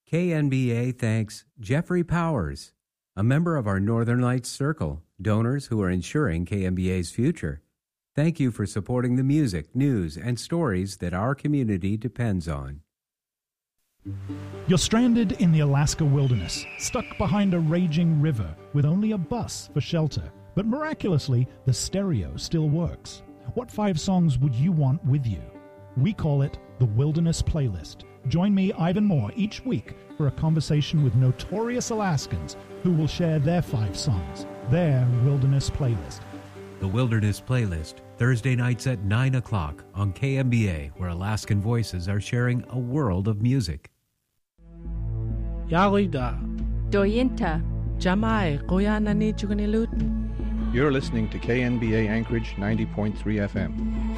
KNBA thanks Jeffrey Powers, a member of our Northern Lights Circle, donors who are ensuring KNBA's future. Thank you for supporting the music, news, and stories that our community depends on. You're stranded in the Alaska wilderness, stuck behind a raging river with only a bus for shelter. But miraculously, the stereo still works. What 5 songs would you want with you? We call it the Wilderness Playlist. Join me, Ivan Moore, each week for a conversation with notorious Alaskans who will share their 5 songs, their Wilderness Playlist. The Wilderness Playlist, Thursday nights at 9 o'clock on KNBA, where Alaskan voices are sharing a world of music. Yarida. Doyinta. Jamai, Koyanani Chugunilut. You're listening to KNBA Anchorage 90.3 FM.